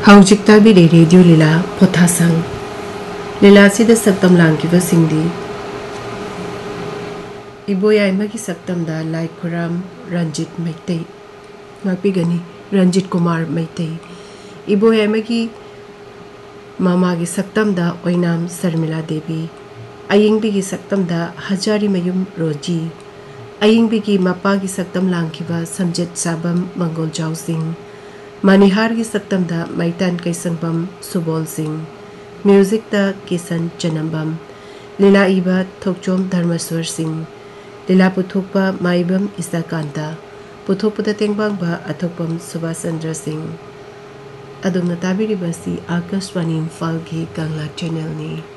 हौजिक ताबीरे radio लीला पोथासंग लीला सिदा सक्तम लांगिबसिंगदी इबोयाइमगी सक्तमदा लाई खुराम रंजित मैते मापीगनी रंजित कुमार मैते इबोयाइमगी मामागी सक्तमदा ओइनाम शर्मिला देवी अयिंगबिगी सक्तमदा हजारी मयुम रोजी अयिंगबिगी मपागी सक्तम लांगिबा समजेत साबम मंगोल जाव सिंह मनिहार की सक्तम दा मैतान कैसंगबम सुबोल सिंह म्यूजिक दा किसन चनम्बम लीला इबा थोकचोम धर्मेश्वर सिंह लीला पुथोकपा माइबम इसाकांता पुथोकपदा तेंगबांगबा अथोकपम सुभाष चंद्र सिंह अदुमना ताबिरिबसी आकाशवाणी इम्फाल की कांगला चैनल ने।